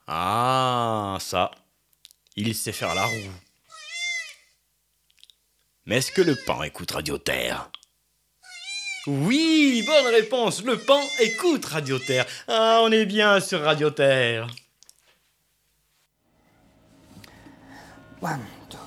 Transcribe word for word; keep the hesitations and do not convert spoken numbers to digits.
Ah, ça, il sait faire la roue. Mais est-ce que le paon écoute Radio Terre? Oui, bonne réponse, le paon écoute Radio Terre. Ah, on est bien sur Radio Terre. One, two,